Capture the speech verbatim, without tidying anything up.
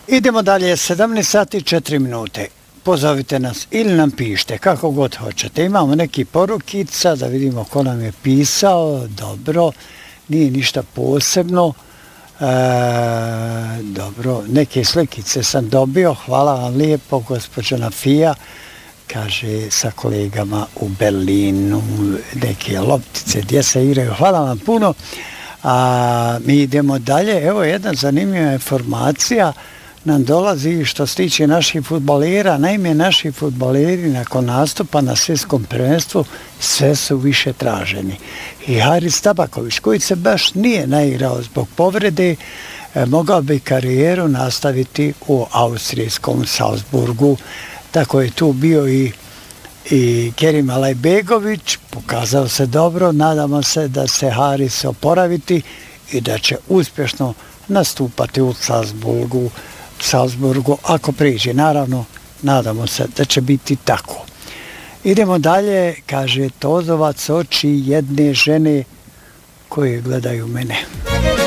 Idemo dalje, sedamnaest sati i četiri minute. Pozovite nas ili nam pišite, kako god hoćete. Imamo neki porukica, da vidimo ko nam je pisao. Dobro, nije ništa posebno. E, dobro, neke slikice sam dobio. Hvala vam lijepo, gospođa Nafija. Kaže, sa kolegama u Berlinu, neke loptice gdje se igraju. Hvala vam puno. A mi idemo dalje. Evo jedna zanimljiva informacija nam dolazi što se tiče naših fudbalera. Naime, naši fudbaleri nakon nastupa na svjetskom prvenstvu sve su više traženi. I Haris Tabaković, koji se baš nije naigrao zbog povrede, eh, mogao bi karijeru nastaviti u austrijskom Salzburgu. Tako je tu bio i i Kerim Alajbegović, pokazao se dobro, nadamo se da se Haris oporaviti i da će uspješno nastupati u Salzburgu, Salzburgu ako priđe. Naravno, nadamo se da će biti tako. Idemo dalje, kaže Tozovac, oči jedne žene koje gledaju mene.